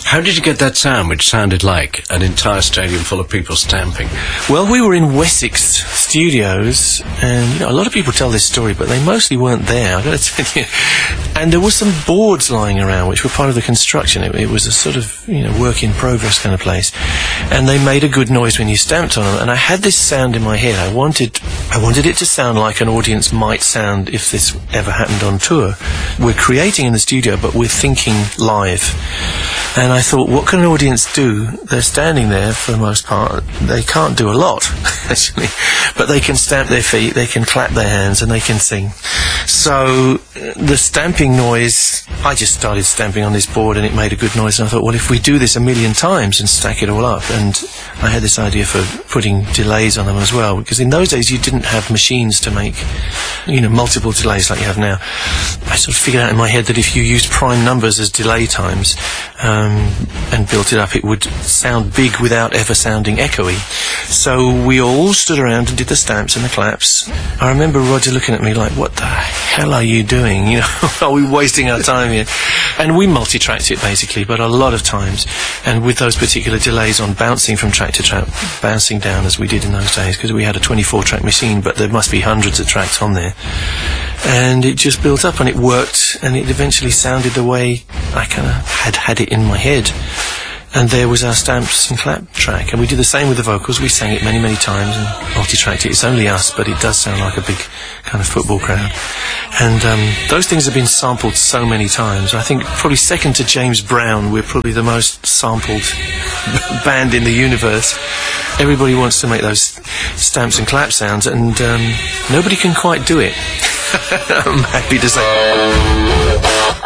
How did you get that sound, which sounded like an entire stadium full of people stamping? Well, we were in Wessex Studios, and a lot of people tell this story, but they mostly weren't there, I've got to tell you. And there were some boards lying around, which were part of the construction. It was a sort of, work in progress kind of place. And they made a good noise when you stamped on them. And I had this sound in my head. I wanted it to sound like an audience might sound if this ever happened on tour. We're creating in the studio, but we're thinking live. And I thought, what can an audience do? They're standing there for the most part. They can't do a lot, actually. But they can stamp their feet, they can clap their hands, and they can sing. So the stamping noise, I just started stamping on this board and it made a good noise. And I thought, well, if we do this 1,000,000 times and stack it all up, and I had this idea for putting delays on them as well, because in those days you didn't have machines to make, multiple delays like you have now. I sort of figured out in my head that if you used prime numbers as delay times, and built it up, it would sound big without ever sounding echoey. So we all stood around and did the stamps and the claps. I remember Roger looking at me like, what the hell are you doing? Are we wasting our time here? And we multi-tracked it basically, but a lot of times, and with those particular delays on bouncing from track to track, bouncing down as we did in those days, because we had a 24-track machine, but there must be hundreds of tracks on there. And it just built up and it worked, and it eventually sounded the way I kind of had it in my head. And there was our stamps and clap track. And we did the same with the vocals. We sang it many, many times and multi-tracked it. It's only us, but it does sound like a big kind of football crowd. And those things have been sampled so many times. I think probably second to James Brown, we're probably the most sampled band in the universe. Everybody wants to make those stamps and clap sounds, and nobody can quite do it. I'm happy to say.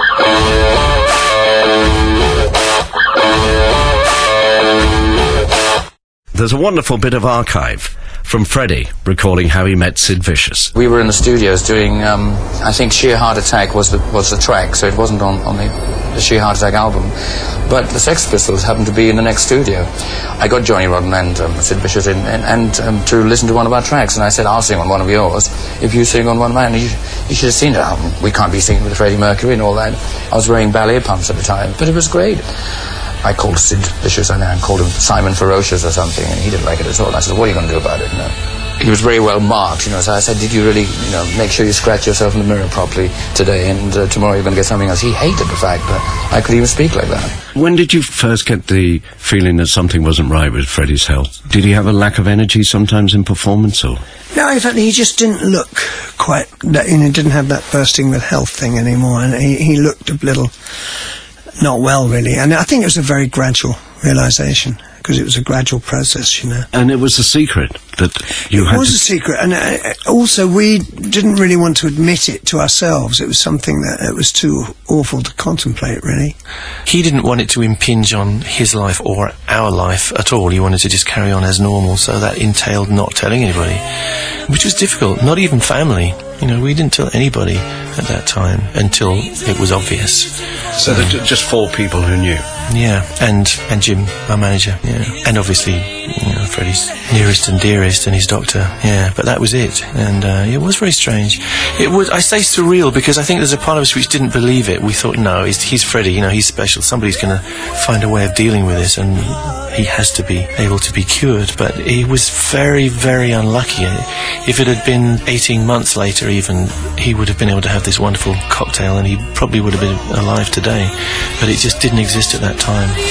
There's a wonderful bit of archive from Freddie recalling how he met Sid Vicious. We were in the studios doing, I think Sheer Heart Attack was the track, so it wasn't on the Sheer Heart Attack album. But the Sex Pistols happened to be in the next studio. I got Johnny Rotten and Sid Vicious in and to listen to one of our tracks, and I said, I'll sing on one of yours if you sing on one of mine. You should have seen it. We can't be singing with Freddie Mercury and all that. I was wearing ballet pumps at the time, but it was great. I called Sid Vicious and called him Simon Ferocious or something, and he didn't like it at all. I said, what are you going to do about it? He was very well marked, so I said, did you really, make sure you scratch yourself in the mirror properly today, and tomorrow you're going to get something else. He hated the fact that I could even speak like that. When did you first get the feeling that something wasn't right with Freddie's health? Did he have a lack of energy sometimes in performance, or? No, in fact, he just didn't look quite, didn't have that bursting with health thing anymore, and he looked a little not well, really. And I think it was a very gradual realisation, because it was a gradual process, And it was a secret that you had. It was a secret, and also we didn't really want to admit it to ourselves. It was something that it was too awful to contemplate, really. He didn't want it to impinge on his life or our life at all. He wanted to just carry on as normal, so that entailed not telling anybody, which was difficult, not even family. We didn't tell anybody at that time until it was obvious. So there were just 4 people who knew? Yeah, and Jim, our manager, yeah. And obviously, Freddie's nearest and dearest and his doctor, yeah. But that was it, and it was very strange. It was, I say surreal, because I think there's a part of us which didn't believe it. We thought, no, he's Freddie, he's special. Somebody's going to find a way of dealing with this, and he has to be able to be cured. But he was very, very unlucky. If it had been 18 months later even, he would have been able to have this wonderful cocktail, and he probably would have been alive today. But it just didn't exist at that time.